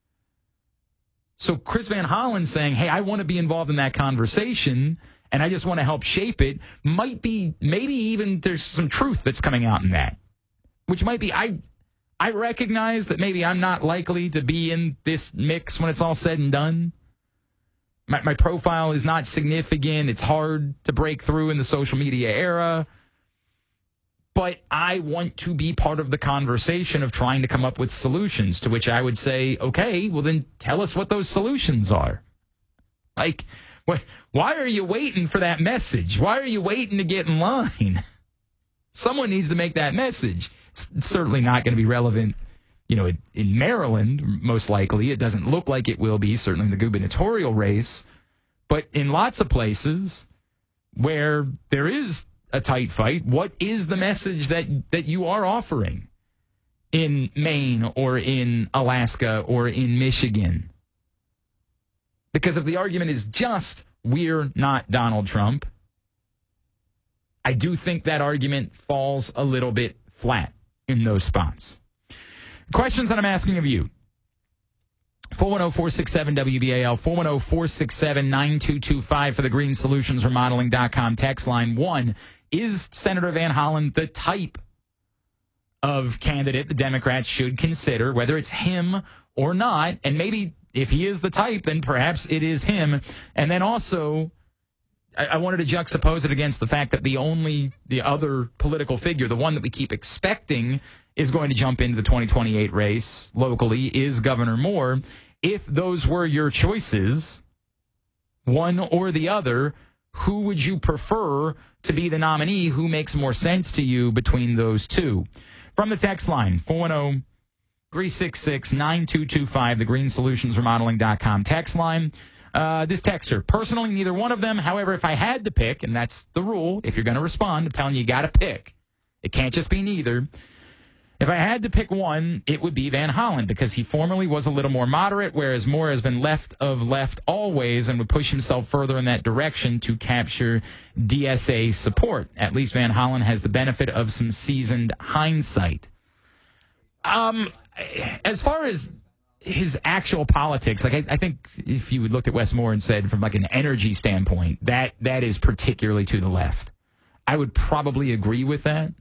So Chris Van Hollen saying, hey, I want to be involved in that conversation, and I just want to help shape it, might be, maybe even there's some truth that's coming out in that, which might be, I I recognize that maybe I'm not likely to be in this mix when it's all said and done. My, my profile is not significant. It's hard to break through in the social media era. But I want to be part of the conversation of trying to come up with solutions, to which I would say, okay, well then tell us what those solutions are. Like, wh- why are you waiting for that message? Why are you waiting to get in line? Someone needs to make that message. It's certainly not going to be relevant, you know, in Maryland, most likely. It doesn't look like it will be, certainly in the gubernatorial race. But in lots of places where there is a tight fight, what is the message that, that you are offering in Maine or in Alaska or in Michigan? Because if the argument is just, we're not Donald Trump, I do think that argument falls a little bit flat in those spots. Questions that I'm asking of you. four one zero, four six seven, W B A L, four one zero, four six seven, nine two two five for the Green Solutions Remodeling dot com text line. One, is Senator Van Hollen the type of candidate the Democrats should consider, whether it's him or not? And maybe if he is the type, then perhaps it is him. And then also, I, I wanted to juxtapose it against the fact that the only, the other political figure, the one that we keep expecting is going to jump into the twenty twenty-eight race locally, is Governor Moore. If those were your choices, one or the other, who would you prefer to be the nominee? Who makes more sense to you between those two? From the text line, four one zero, three six six, nine two two five, the Green Solutions Remodeling dot com text line. Uh, this texter, personally, neither one of them. However, if I had to pick, and that's the rule, if you're going to respond, I'm telling you, you got to pick. It can't just be neither. If I had to pick one, it would be Van Hollen, because he formerly was a little more moderate, whereas Moore has been left of left always and would push himself further in that direction to capture D S A support. At least Van Hollen has the benefit of some seasoned hindsight. Um, as far as his actual politics, like I, I think if you looked at Wes Moore and said from like an energy standpoint, that that is particularly to the left. I would probably agree with that.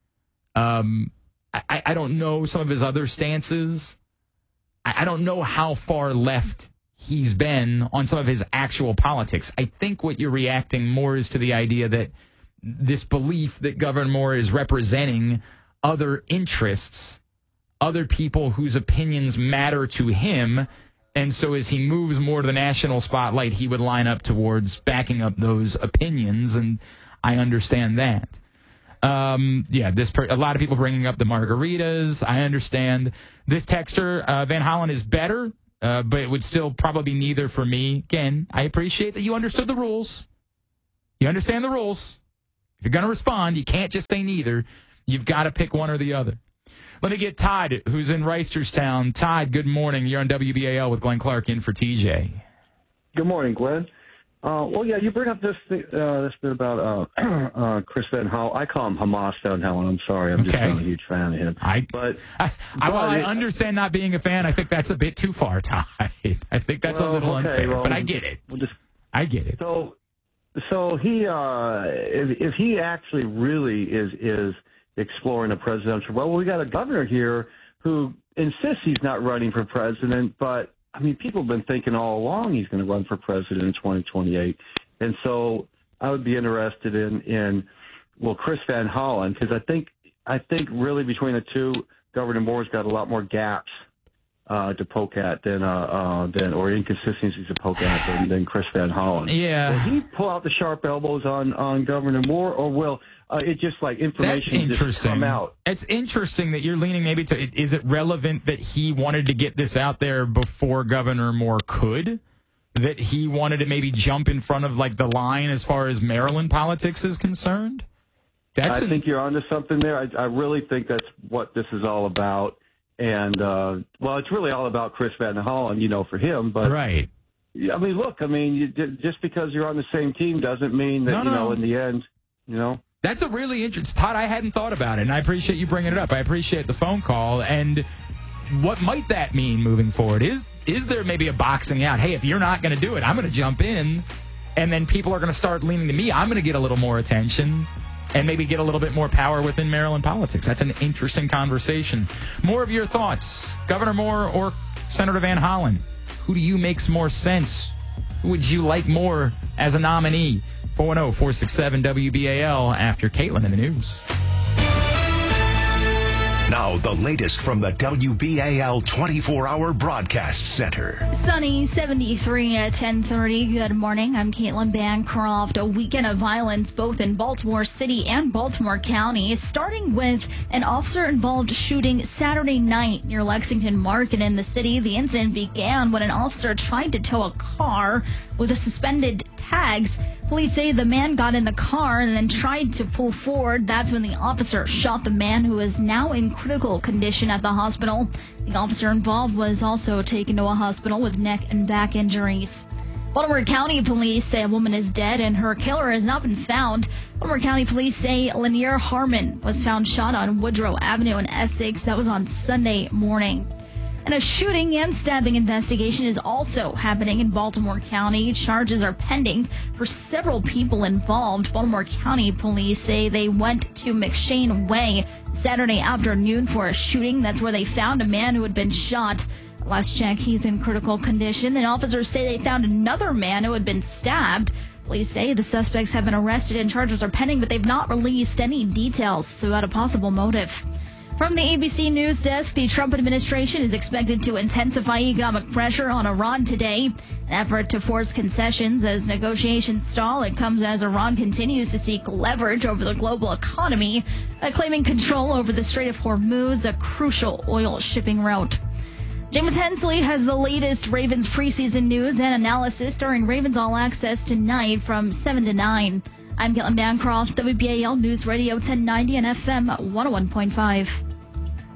Um, I, I don't know some of his other stances. I, I don't know how far left he's been on some of his actual politics. I think what you're reacting more is to the idea that this belief that Governor Moore is representing other interests, other people whose opinions matter to him. And so as he moves more to the national spotlight, he would line up towards backing up those opinions. And I understand that. Um, yeah, this per- a lot of people bringing up the margaritas. I understand. This texter, uh, Van Hollen is better, uh, but it would still probably be neither for me. Again, I appreciate that you understood the rules. You understand the rules. If you're going to respond, you can't just say neither. You've got to pick one or the other. Let me get Todd, who's in Reisterstown. Todd, good morning. You're on W B A L with Glenn Clark in for T J. Good morning, Glenn. Uh, well, yeah, you bring up this thing, uh, this bit about uh, uh, Chris Van Hollen. I call him Hamas Van Hollen. I'm sorry, I'm just Okay. not a huge fan of him. I, but I, I, while I but- understand not being a fan, I think that's a bit too far, Todd. I think that's Well, a little okay, unfair, well, but I get it. We'll just, I get it. So, so he, uh, if, if he actually really is is exploring a presidential, well, we got a governor here who insists he's not running for president, but I mean, people have been thinking all along he's going to run for president in twenty twenty-eight, and so I would be interested in in well, Chris Van Hollen, because I think I think really between the two, Governor Moore's got a lot more gaps uh, to poke at than uh, uh, than or inconsistencies to poke at than, than Chris Van Hollen. Yeah. Will he pull out the sharp elbows on on Governor Moore, or will uh, it just like That's information just interesting. come out? It's interesting that you're leaning maybe to, is it relevant that he wanted to get this out there before Governor Moore could? That he wanted to maybe jump in front of like the line as far as Maryland politics is concerned? That's I an- think you're onto something there. I, I really think that's what this is all about. And, uh, well, it's really all about Chris Van Hollen, you know, for him. But right. I mean, look, I mean, you, just because you're on the same team doesn't mean that, No, you know, no. in the end, you know. That's a really interesting, Todd, I hadn't thought about it, and I appreciate you bringing it up. I appreciate the phone call. And what might that mean moving forward? Is is there maybe a boxing out? Hey, if you're not going to do it, I'm going to jump in, and then people are going to start leaning to me. I'm going to get a little more attention and maybe get a little bit more power within Maryland politics. That's an interesting conversation. More of your thoughts, Governor Moore or Senator Van Hollen? Who do you makes more sense? Who would you like more as a nominee? four one zero, four six seven, W B A L after Caitlin in the news. Now, the latest from the W B A L twenty-four hour Broadcast Center. Sunny, seventy-three at ten thirty. Good morning. I'm Caitlin Bancroft. A weekend of violence both in Baltimore City and Baltimore County, starting with an officer-involved shooting Saturday night near Lexington Market in the city. The incident began when an officer tried to tow a car with a suspended tags. Police say the man got in the car and then tried to pull forward. That's when the officer shot the man, who is now in critical condition at the hospital. The officer involved was also taken to a hospital with neck and back injuries. Baltimore County police say a woman is dead and her killer has not been found. Baltimore County police say Lanier Harmon was found shot on Woodrow Avenue in Essex. That was on Sunday morning. And a shooting and stabbing investigation is also happening in Baltimore County. Charges are pending for several people involved. Baltimore County police say they went to McShane Way Saturday afternoon for a shooting. That's where they found a man who had been shot. Last check, he's in critical condition. And officers say they found another man who had been stabbed. Police say the suspects have been arrested and charges are pending, but they've not released any details about a possible motive. From the A B C News Desk, the Trump administration is expected to intensify economic pressure on Iran today. An effort to force concessions as negotiations stall. It comes as Iran continues to seek leverage over the global economy, uh, claiming control over the Strait of Hormuz, a crucial oil shipping route. James Hensley has the latest Ravens preseason news and analysis during Ravens All Access tonight from seven to nine. I'm Caitlin Bancroft, W B A L News Radio ten ninety and F M one oh one point five.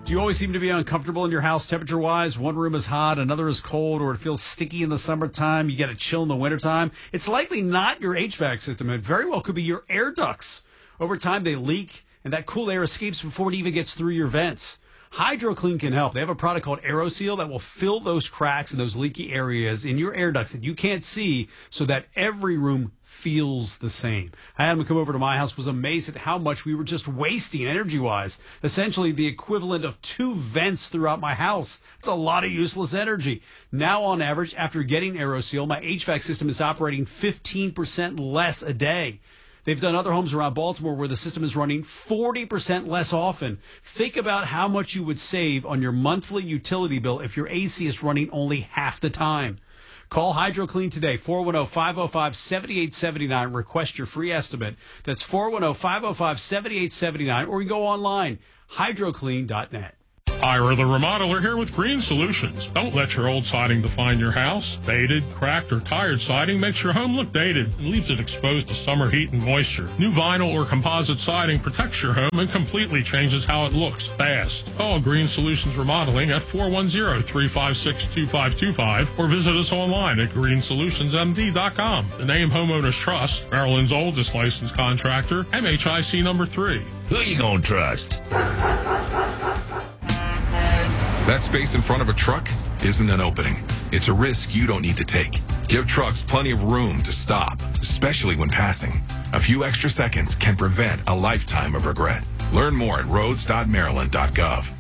Do you always seem to be uncomfortable in your house temperature-wise? One room is hot, another is cold, or it feels sticky in the summertime. You get a chill in the wintertime. It's likely not your H V A C system. It very well could be your air ducts. Over time, they leak, and that cool air escapes before it even gets through your vents. HydroClean can help. They have a product called AeroSeal that will fill those cracks and those leaky areas in your air ducts that you can't see so that every room feels the same. I had him come over to my house, was amazed at how much we were just wasting energy-wise. Essentially the equivalent of two vents throughout my house. It's a lot of useless energy. Now, on average, after getting AeroSeal, my H V A C system is operating fifteen percent less a day. They've done other homes around Baltimore where the system is running forty percent less often. Think about how much you would save on your monthly utility bill if your A C is running only half the time. Call HydroClean today, four one zero, five zero five, seven eight seven nine. Request your free estimate. That's four one zero, five zero five, seven eight seven nine. Or you go online, hydro clean dot net. Ira the Remodeler here with Green Solutions. Don't let your old siding define your house. Faded, cracked, or tired siding makes your home look dated and leaves it exposed to summer heat and moisture. New vinyl or composite siding protects your home and completely changes how it looks fast. Call Green Solutions Remodeling at four one zero, three five six, two five two five or visit us online at green solutions m d dot com. The name Homeowners Trust, Maryland's oldest licensed contractor, M H I C number three. Who you gonna trust? That space in front of a truck isn't an opening. It's a risk you don't need to take. Give trucks plenty of room to stop, especially when passing. A few extra seconds can prevent a lifetime of regret. Learn more at roads dot maryland dot gov.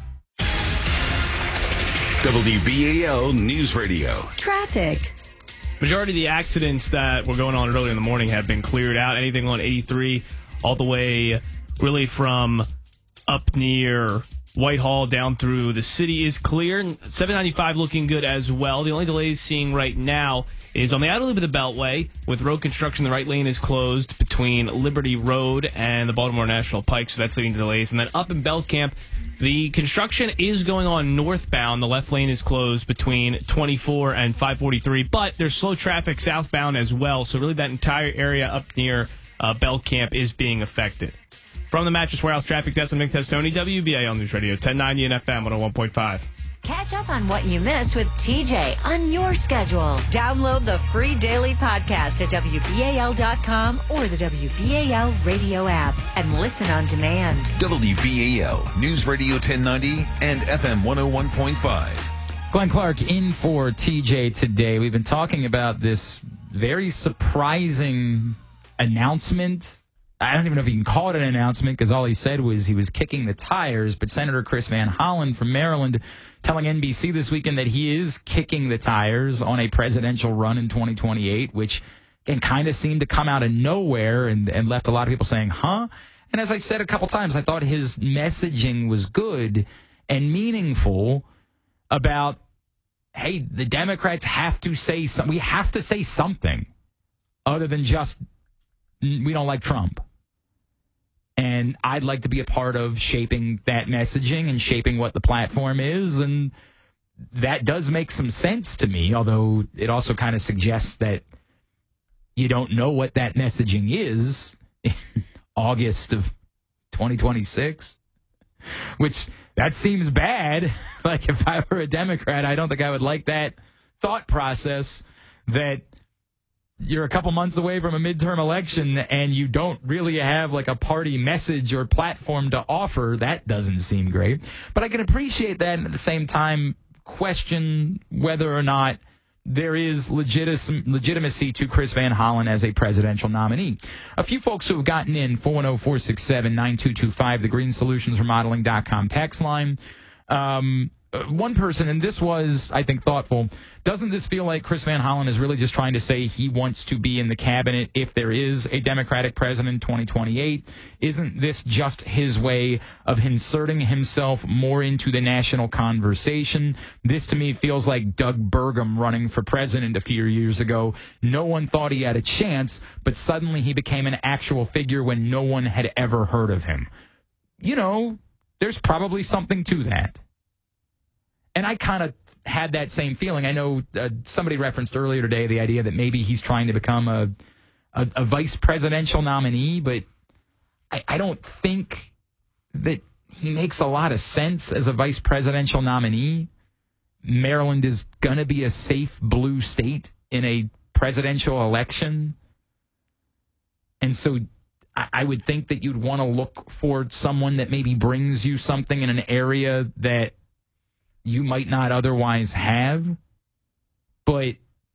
W B A L News Radio. Traffic. Majority of the accidents that were going on earlier in the morning have been cleared out. Anything on eighty-three all the way really from up near Whitehall down through the city is clear. seven ninety-five looking good as well. The only delays seeing right now is on the outer loop of the Beltway. With road construction, the right lane is closed between Liberty Road and the Baltimore National Pike, so that's leading to delays. And then up in Beltcamp, the construction is going on northbound. The left lane is closed between twenty-four and five forty-three, but there's slow traffic southbound as well, so really that entire area up near uh, Beltcamp is being affected. From the Mattress Warehouse Traffic Desk, I'm Nick Testoni, W B A L News Radio, ten ninety and F M one oh one point five. Catch up on what you missed with T J on your schedule. Download the free daily podcast at W B A L dot com or the W B A L radio app and listen on demand. W B A L News Radio ten ninety and F M one oh one point five. Glenn Clark in for T J today. We've been talking about this very surprising announcement. I don't even know if you can call it an announcement because all he said was he was kicking the tires. But Senator Chris Van Hollen from Maryland telling N B C this weekend that he is kicking the tires on a presidential run in twenty twenty-eight, which again kind of seemed to come out of nowhere and, and left a lot of people saying, huh? And as I said a couple times, I thought his messaging was good and meaningful about, hey, the Democrats have to say something. We have to say something other than just we don't like Trump. And I'd like to be a part of shaping that messaging and shaping what the platform is. And that does make some sense to me, although it also kind of suggests that you don't know what that messaging is in August of twenty twenty-six, which that seems bad. Like if I were a Democrat, I don't think I would like that thought process that you're a couple months away from a midterm election and you don't really have like a party message or platform to offer. That doesn't seem great. But I can appreciate that and at the same time question whether or not there is legitis- legitimacy to Chris Van Hollen as a presidential nominee. A few folks who have gotten in, four one zero, four six seven, nine two two five, the green solutions remodeling dot com text line. Um, one person, and this was, I think, thoughtful, doesn't this feel like Chris Van Hollen is really just trying to say he wants to be in the cabinet if there is a Democratic president in twenty twenty-eight? Isn't this just his way of inserting himself more into the national conversation? This, to me, feels like Doug Burgum running for president a few years ago. No one thought he had a chance, but suddenly he became an actual figure when no one had ever heard of him. You know, there's probably something to that. And I kind of had that same feeling. I know uh, somebody referenced earlier today the idea that maybe he's trying to become a a, a vice presidential nominee, but I, I don't think that he makes a lot of sense as a vice presidential nominee. Maryland is going to be a safe blue state in a presidential election. And so I, I would think that you'd want to look for someone that maybe brings you something in an area that you might not otherwise have. But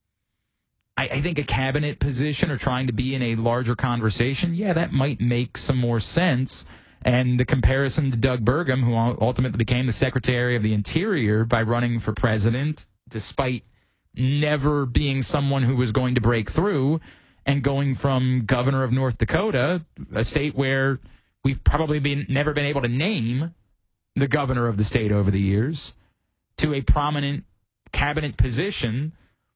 I, I think a cabinet position or trying to be in a larger conversation, yeah, that might make some more sense. And the comparison to Doug Burgum, who ultimately became the Secretary of the Interior by running for president, despite never being someone who was going to break through, and going from governor of North Dakota, a state where we've probably been never been able to name the governor of the state over the years, to a prominent cabinet position,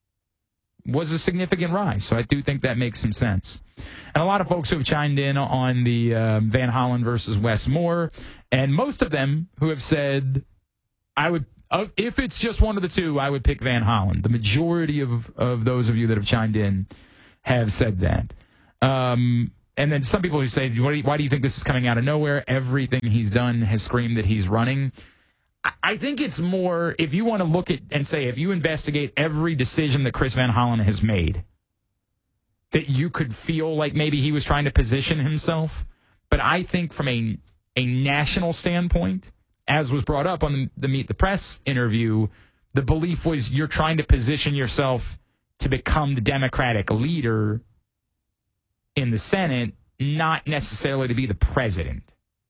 was a significant rise. So I do think that makes some sense. And a lot of folks who have chimed in on the uh, Van Hollen versus Wes Moore, and most of them who have said, I would, uh, if it's just one of the two, I would pick Van Hollen. The majority of, of those of you that have chimed in have said that. Um, and then some people who say, why do, you, why do you think this is coming out of nowhere? Everything he's done has screamed that he's running. I think it's more, if you want to look at and say, if you investigate every decision that Chris Van Hollen has made, that you could feel like maybe he was trying to position himself. But I think from a, a national standpoint, as was brought up on the, the Meet the Press interview, the belief was you're trying to position yourself to become the Democratic leader in the Senate, not necessarily to be the president.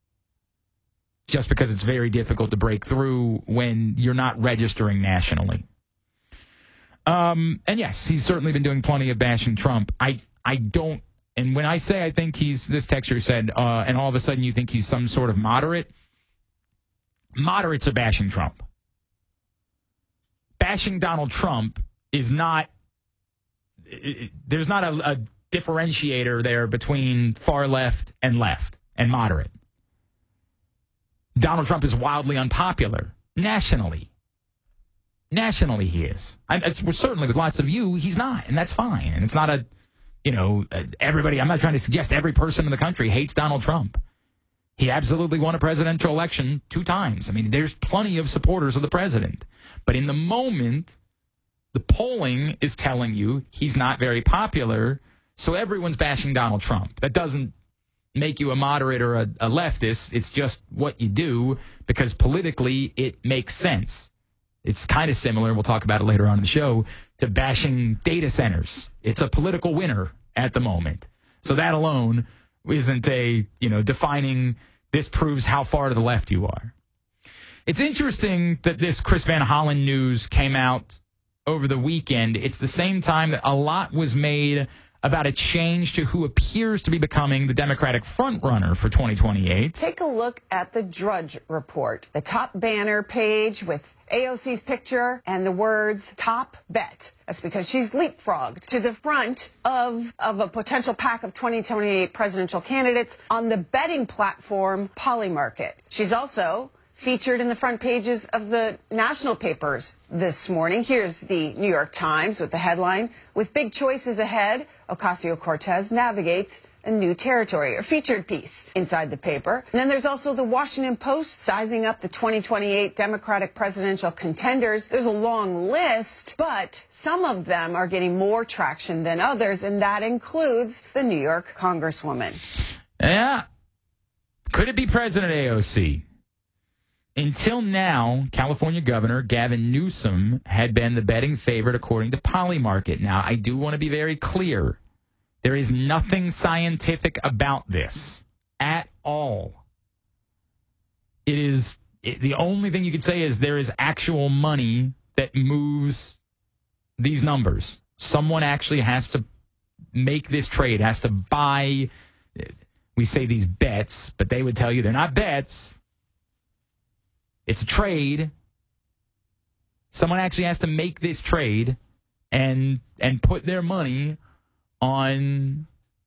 Just because it's very difficult to break through when you're not registering nationally. Um, and yes, he's certainly been doing plenty of bashing Trump. I I don't, and when I say I think he's, this texter said, uh, and all of a sudden you think he's some sort of moderate, moderates are bashing Trump. Bashing Donald Trump is not, it, it, there's not a, a differentiator there between far left and left and moderate. Donald Trump is wildly unpopular nationally. Nationally, he is. I, it's, well, certainly with lots of you, he's not, and that's fine. And it's not a, you know, everybody, I'm not trying to suggest every person in the country hates Donald Trump. He absolutely won a presidential election two times. I mean, there's plenty of supporters of the president. But in the moment, the polling is telling you he's not very popular, so everyone's bashing Donald Trump. That doesn't make you a moderate or a, a leftist. It's just what you do because politically it makes sense. It's kind of similar, we'll talk about it later on in the show, to bashing data centers. It's a political winner at the moment. So that alone isn't a, you know, defining this proves how far to the left you are. It's interesting that this Chris Van Hollen news came out over the weekend. It's the same time that a lot was made about a change to who appears to be becoming the Democratic frontrunner for twenty twenty-eight. Take a look at the Drudge Report, the top banner page with A O C's picture and the words top bet. That's because she's leapfrogged to the front of, of a potential pack of twenty twenty-eight presidential candidates on the betting platform Polymarket. She's also featured in the front pages of the national papers this morning. Here's the New York Times with the headline, "With big choices ahead, Ocasio-Cortez navigates a new territory," a featured piece inside the paper. And then there's also the Washington Post sizing up the twenty twenty-eight Democratic presidential contenders. There's a long list, but some of them are getting more traction than others, and that includes the New York Congresswoman. Yeah. Could it be President A O C? Until now, California Governor Gavin Newsom had been the betting favorite according to Polymarket. Now, I do want to be very clear. There is nothing scientific about this at all. It is it, the only thing you could say is there is actual money that moves these numbers. Someone actually has to make this trade, has to buy, we say these bets, but they would tell you they're not bets. It's a trade. Someone actually has to make this trade and and put their money on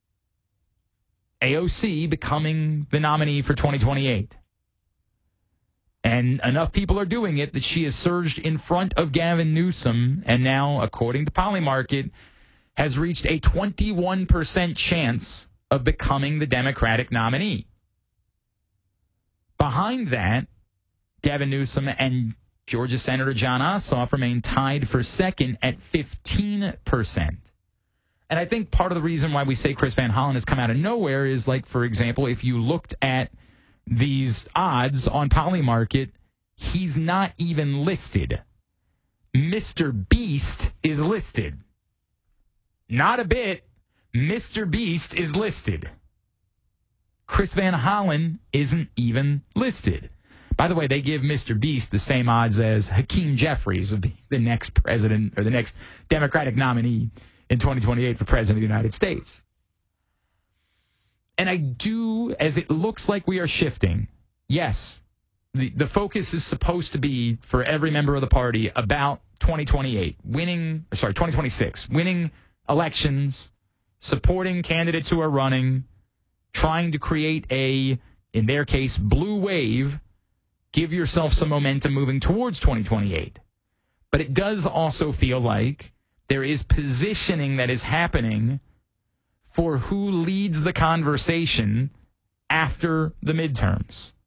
A O C becoming the nominee for twenty twenty-eight. And enough people are doing it that she has surged in front of Gavin Newsom and now, according to Polymarket, has reached a twenty-one percent chance of becoming the Democratic nominee. Behind that, Gavin Newsom and Georgia Senator John Ossoff remain tied for second at fifteen percent. And I think part of the reason why we say Chris Van Hollen has come out of nowhere is, like, for example, if you looked at these odds on Polymarket, he's not even listed. Mister Beast is listed. Not a bit. Mister Beast is listed. Chris Van Hollen isn't even listed. By the way, they give Mister Beast the same odds as Hakeem Jeffries of the next president or the next Democratic nominee in twenty twenty-eight for president of the United States. And I do, as it looks like we are shifting, yes, the, the focus is supposed to be for every member of the party about twenty twenty-eight, winning, sorry, twenty twenty-six, winning elections, supporting candidates who are running, trying to create a, in their case, blue wave, give yourself some momentum moving towards twenty twenty-eight. But it does also feel like there is positioning that is happening for who leads the conversation after the midterms.